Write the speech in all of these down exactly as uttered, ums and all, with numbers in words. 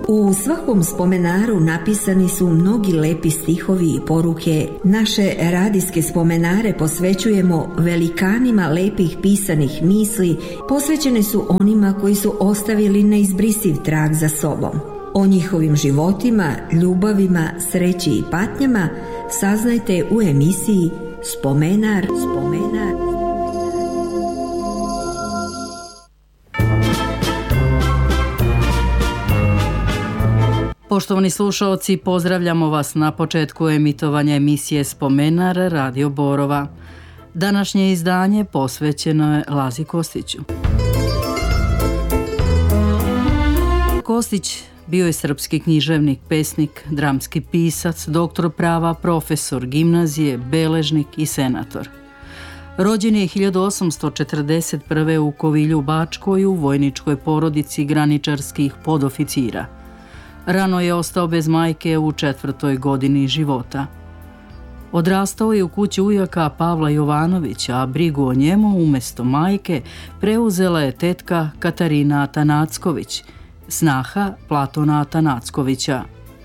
U svakom spomenaru napisani su mnogi lepi stihovi i poruke. Naše radijske spomenare posvećujemo velikanima lepih pisanih misli, posvećene su onima koji su ostavili neizbrisiv trag za sobom. O njihovim životima, ljubavima, sreći i patnjama saznajte u emisiji Spomenar, Spomenar. Poštovani slušaoci, pozdravljamo vas na početku emitovanja emisije Spomenar Radio Borova. Današnje izdanje posvećeno je Lazi Kostiću. Kostić bio je srpski književnik, pesnik, dramski pisac, doktor prava, profesor gimnazije, beležnik i senator. Rođen je hiljadu osamsto četrdeset prve. u Kovilju Bačkoj u vojničkoj porodici graničarskih podoficira. Rano je ostao bez majke u četvrtoj godini života. Odrastao je u kući ujaka Pavla Jovanovića, a brigu o njemu umjesto majke preuzela je tetka Katarina Atanacković, snaha Platona Atanackovića.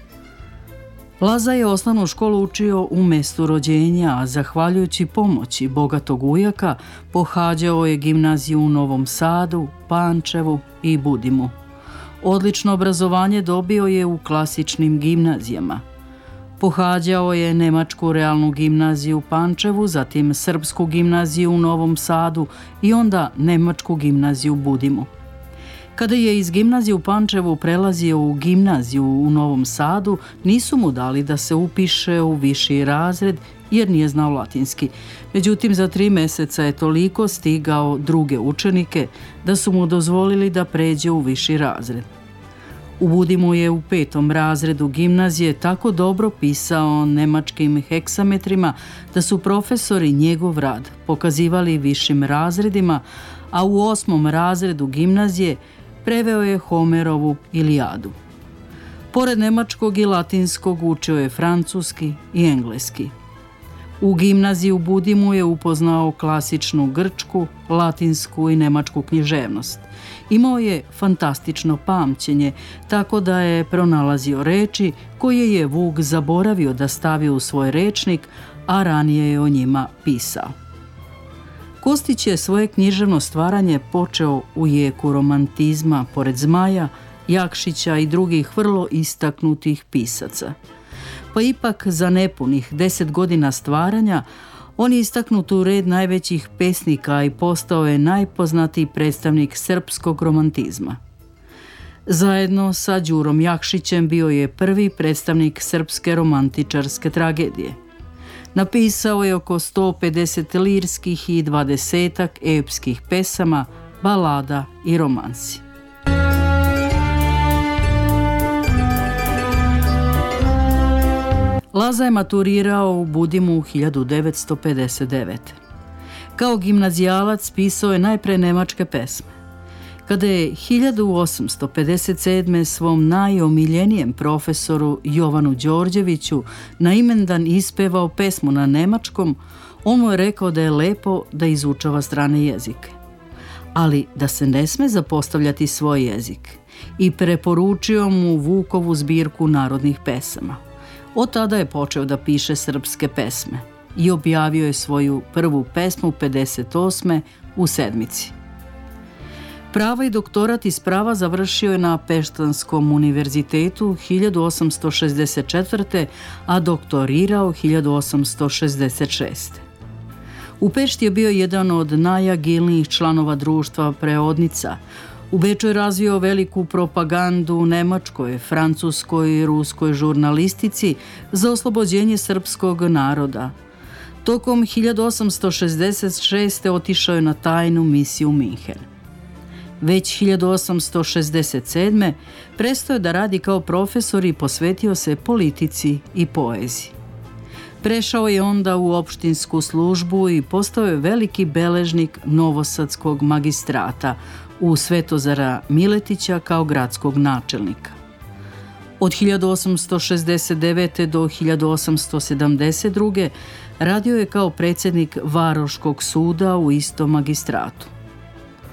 Laza je osnovnu školu učio u mestu rođenja, a zahvaljujući pomoći bogatog ujaka pohađao je gimnaziju u Novom Sadu, Pančevu i Budimu. Odlično obrazovanje dobio je u klasičnim gimnazijama. Pohađao je Nemačku realnu gimnaziju u Pančevu, zatim Srpsku gimnaziju u Novom Sadu i onda Nemačku gimnaziju u Budimu. Kada je iz gimnazije u Pančevu prelazio u gimnaziju u Novom Sadu, nisu mu dali da se upiše u viši razred jer nije znao latinski. Međutim, za tri meseca je toliko stigao druge učenike da su mu dozvolili da pređe u viši razred. U Budimu je u petom razredu gimnazije tako dobro pisao nemačkim heksametrima da su profesori njegov rad pokazivali višim razredima, a u osmom razredu gimnazije preveo je Homerovu Ilijadu. Pored nemačkog i latinskog učio je francuski i engleski. U gimnaziji u Budimu je upoznao klasičnu grčku, latinsku i nemačku književnost. Imao je fantastično pamćenje, tako da je pronalazio reči koje je Vuk zaboravio da stavi u svoj rečnik, a ranije je o njima pisao. Kostić je svoje književno stvaranje počeo u jeku romantizma pored Zmaja, Jakšića i drugih vrlo istaknutih pisaca. Pa ipak za nepunih deset godina stvaranja on je istaknut u red najvećih pesnika i postao je najpoznatiji predstavnik srpskog romantizma. Zajedno sa Đurom Jakšićem bio je prvi predstavnik srpske romantičarske tragedije. Napisao je oko sto pedeset lirskih i dvadesetak epskih pesama, balada i romansi. Laza je maturirao u Budimu hiljadu devetsto pedeset devete. Kao gimnazijalac pisao je najpre nemačke pesme. Kada je hiljadu osamsto pedeset sedme. svom najomiljenijem profesoru Jovanu Đorđeviću na imendan ispevao pesmu na nemačkom, on mu je rekao da je lepo da izučava strane jezike, ali da se ne sme zapostavljati svoj jezik, i preporučio mu Vukovu zbirku narodnih pesama. Od tada je počeo da piše srpske pesme i objavio je svoju prvu pesmu pedeset osme. u Sedmici. Prava i doktorat iz prava završio je na Peštanskom univerzitetu hiljadu osamsto šezdeset četvrte. a doktorirao hiljadu osamsto šezdeset šeste. U Pešti je bio jedan od najagilnijih članova društva preodnica. U Beču je razvio veliku propagandu u nemačkoj, francuskoj i ruskoj žurnalistici za oslobođenje srpskog naroda. Tokom hiljadu osamsto šezdeset šeste. otišao je na tajnu misiju u Minhen. Već hiljadu osamsto šezdeset sedme. prestao je da radi kao profesor i posvetio se politici i poeziji. Prešao je onda u opštinsku službu i postao je veliki beležnik Novosadskog magistrata u Svetozara Miletića kao gradskog načelnika. Od hiljadu osamsto šezdeset devete. do hiljadu osamsto sedamdeset druge. radio je kao predsjednik Varoškog suda u istom magistratu.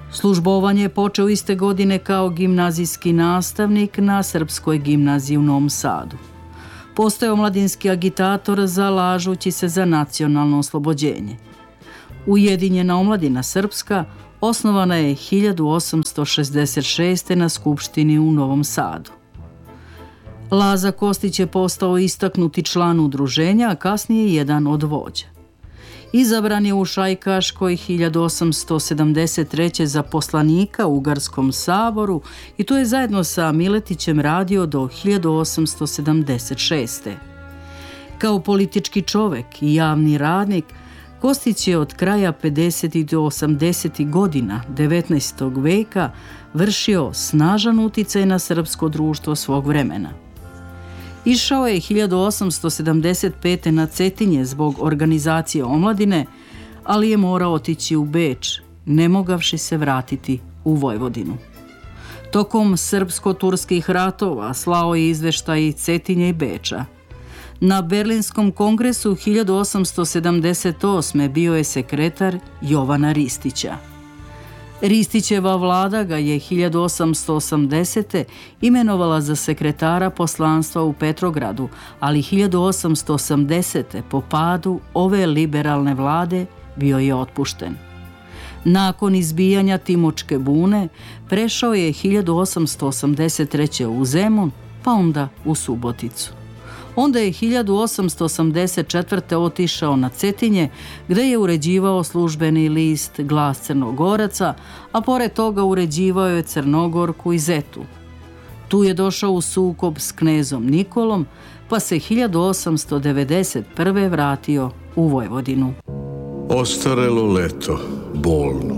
Službovanje je počeo iste godine kao gimnazijski nastavnik na Srpskoj gimnaziji u Novom Sadu. Postao omladinski agitator zalažući se za nacionalno oslobođenje. Ujedinjena omladina srpska osnovana je hiljadu osamsto šezdeset šeste. na Skupštini u Novom Sadu. Laza Kostić je postao istaknuti član udruženja, a kasnije jedan od vođa. Izabran je u Šajkaškoj hiljadu osamsto sedamdeset treće. za poslanika u Ugarskom saboru i tu je zajedno sa Miletićem radio do hiljadu osamsto sedamdeset šeste. Kao politički čovek i javni radnik, Kostić je od kraja pedesetih do osamdesetih godina devetnaestog veka vršio snažan uticaj na srpsko društvo svog vremena. Išao je hiljadu osamsto sedamdeset pete. na Cetinje zbog organizacije omladine, ali je morao otići u Beč, ne mogavši se vratiti u Vojvodinu. Tokom srpsko-turskih ratova slao je izveštaj iz Cetinja i Beča. Na Berlinskom kongresu hiljadu osamsto sedamdeset osme. bio je sekretar Jovana Ristića. Ristićeva vlada ga je hiljadu osamsto osamdesete. imenovala za sekretara poslanstva u Petrogradu, ali hiljadu osamsto osamdesete. po padu ove liberalne vlade bio je otpušten. Nakon izbijanja Timočke bune prešao je hiljadu osamsto osamdeset treće. u Zemun, pa onda u Suboticu. Onda je hiljadu osamsto osamdeset četvrte. otišao na Cetinje, gde je uređivao službeni list Glas Crnogoraca, a pored toga uređivao je Crnogorku i Zetu. Tu je došao u sukob s knezom Nikolom, pa se hiljadu osamsto devedeset prve. vratio u Vojvodinu. Ostarelo leto, bolno.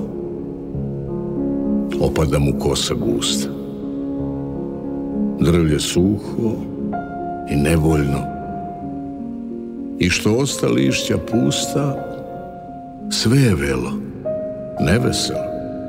Opada mu kosa gusta. Drvlje suho i nevoljno. I što osta lišća pusta, sve je velo, neveselo.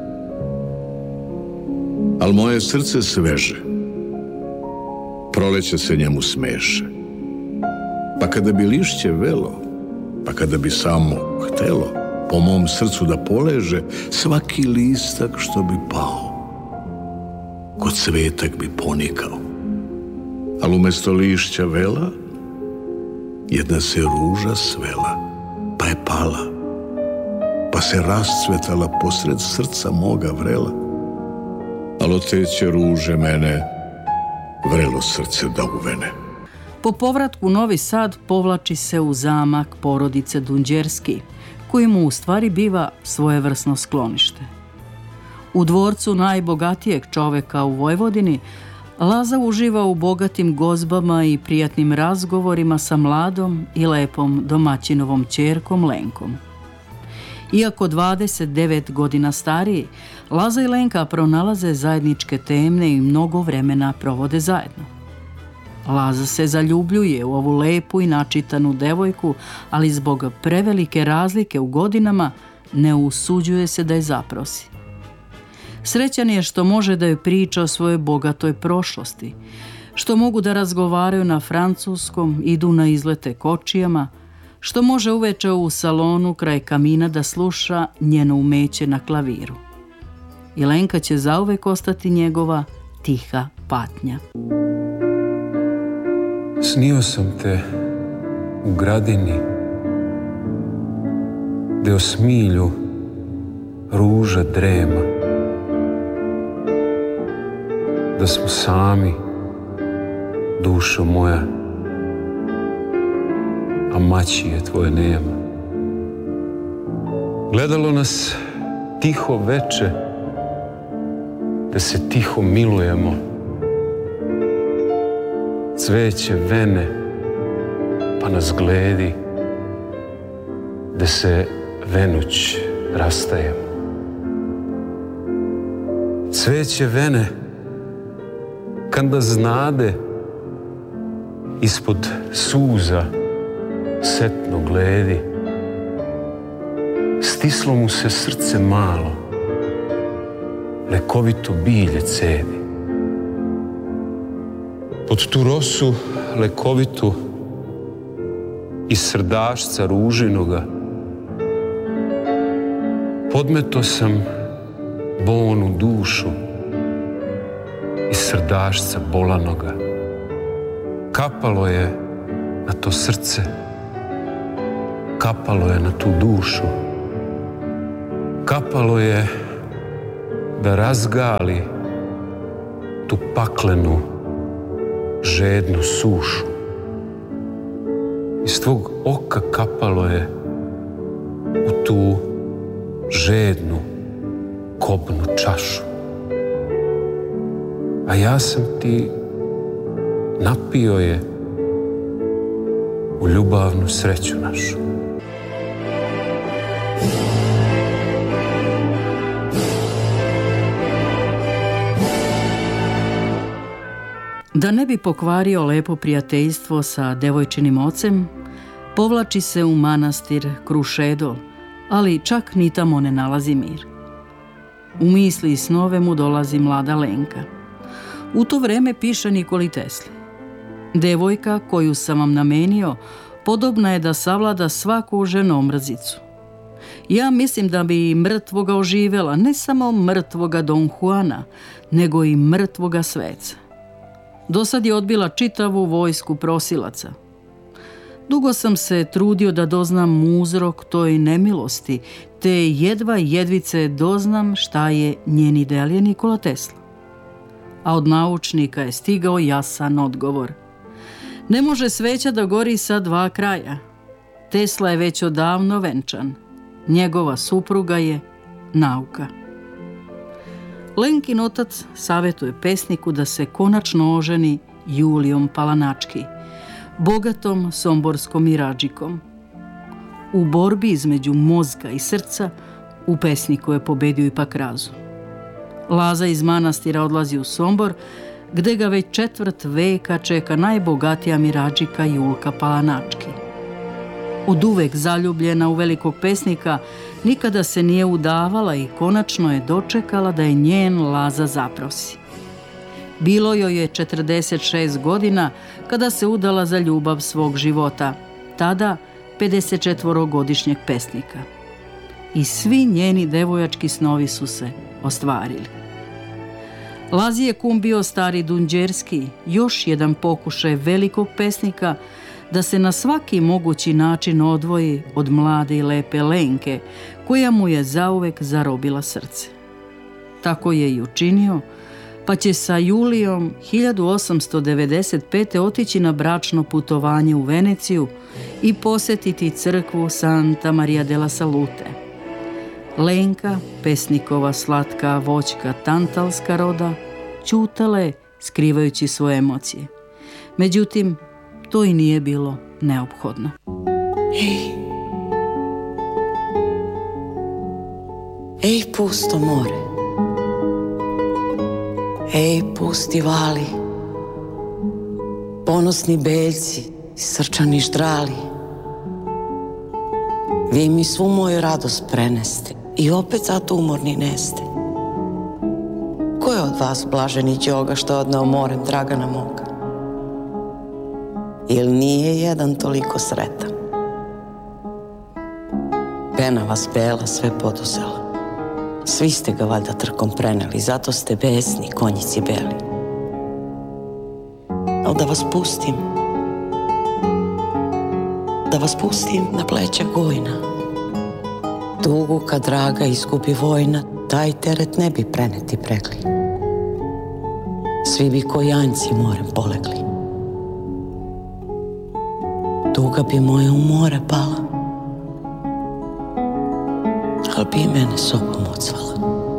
Al moje srce sveže, proleće se njemu smeše. Pa kada bi lišće velo, pa kada bi samo htelo po mom srcu da poleže, svaki listak što bi pao, kod cvetak bi ponikao. Al umesto lišća vela, jedna se ruža svela, pa je pala, pa se rascvetala posred srca moga vrela. Al od te će ruže mene vrelo srce da uvene. Po povratku u Novi Sad povlači se u zamak porodice Dunđerski, koji mu u stvari biva svojevrsno sklonište. U dvorcu najbogatijeg čoveka u Vojvodini Laza uživa u bogatim gozbama i prijatnim razgovorima sa mladom i lepom domaćinovom ćerkom Lenkom. Iako dvadeset devet godina stariji, Laza i Lenka pronalaze zajedničke teme i mnogo vremena provode zajedno. Laza se zaljubljuje u ovu lepu i načitanu devojku, ali zbog prevelike razlike u godinama ne usuđuje se da je zaprosi. Srećan je što može da joj priča o svojoj bogatoj prošlosti, što mogu da razgovaraju na francuskom, idu na izlete kočijama, što može uveče u salonu kraj kamina da sluša njeno umeće na klaviru. I Lenka će zauvek ostati njegova tiha patnja. Snio sam te u gradini, gde o smilju ruža drema, da smo sami, dušo moja, a mačije tvoje nema. Gledalo nas tiho veče, da se tiho milujemo. Cveće vene, pa nas gledi, da se venuć rastajemo. Cveće vene, kada znade, ispod suza setno gledi. Stislo mu se srce malo, lekovito bilje cedi. Pod tu rosu lekovitu iz srdašca ružinoga podmeto sam bonu dušu iz srdašca bolanoga. Kapalo je na to srce, kapalo je na tu dušu, kapalo je da razgali tu paklenu, žednu sušu. Iz tvog oka kapalo je u tu žednu, kobnu čašu. A ja sam ti napio je u ljubavnu sreću našu. Da ne bi pokvario lepo prijateljstvo sa devojčinim ocem, povlači se u manastir Krušedol, ali čak ni tamo ne nalazi mir. U misli i snove mu dolazi mlada Lenka. U to vreme piše Nikoli Tesli: devojka koju sam vam namenio podobna je da savlada svaku ženomrzicu. Ja mislim da bi i mrtvoga oživela, ne samo mrtvoga Don Juana, nego i mrtvoga sveca. Dosad je odbila čitavu vojsku prosilaca. Dugo sam se trudio da doznam uzrok toj nemilosti, te jedva jedvice doznam šta je njen ideal je Nikola Tesla. A od naučnika je stigao jasan odgovor: ne može sveća da gori sa dva kraja. Tesla je već odavno venčan. Njegova supruga je nauka. Lenkin otac savjetuje pesniku da se konačno oženi Julijom Palanački, bogatom somborskom iradžikom. U borbi između mozga i srca u pesniku je pobedio ipak razum. Laza iz manastira odlazi u Sombor, gde ga već četvrt veka čeka najbogatija miradžika Julka Palanački. Od uvek zaljubljena u velikog pesnika, nikada se nije udavala i konačno je dočekala da je njen Laza zaprosi. Bilo joj je četrdeset šest godina kada se udala za ljubav svog života, tada pedesetčetvorogodišnjeg pesnika. I svi njeni devojački snovi su se ostvarili. Lazi je kum bio stari Dunđerski, još jedan pokušaj velikog pesnika da se na svaki mogući način odvoji od mlade i lepe Lenke, koja mu je zauvek zarobila srce. Tako je i učinio, pa će sa Julijom hiljadu osamsto devedeset pete. otići na bračno putovanje u Veneciju i posjetiti crkvu Santa Maria della Salute. Lenka, pesnikova slatka voćka tantalska roda, ćutala je skrivajući svoje emocije. Međutim, to i nije bilo neophodno. Ej, ej pusto more, ej pusti vali, ponosni beljci, srčani ždrali, vi mi svu moju radost preneste i opet zato umorni neste. Ko je od vas blaženi Đoga što je odneo morem Dragana moga? Jel nije jedan toliko sretan? Pena vas bela sve poduzela. Svi ste ga valjda trkom preneli, zato ste besni konjici beli. Al da vas pustim, da vas pustim na pleća gojna. Tugu kad draga izgubi vojna, taj teret ne bi preneti pregli. Svi bi ko janjci morem polegli. Tuga bi moja u more pala, al bi i mene sobom ocvala.